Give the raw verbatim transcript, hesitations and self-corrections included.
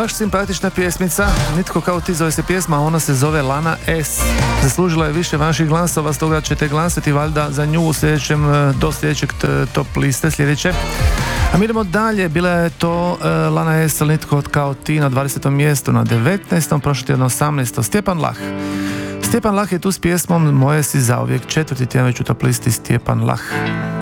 Baš simpatična pjesmica, Nitko kao ti zove se pjesma, ona se zove Lana S. Zaslužila je više vaših glasova, stoga ćete glasati valjda za nju u sljedećem, do sljedećeg top liste sljedeće. A mi idemo dalje, bila je to uh, Lana S. Nitko kao ti na dvadesetom mjestu, na devetnaestom prošli tjedan osamnaestom Stjepan Lah. Stjepan Lah je tu s pjesmom Moje si zauvijek, četvrti tjedan već u top listi Stjepan Lah.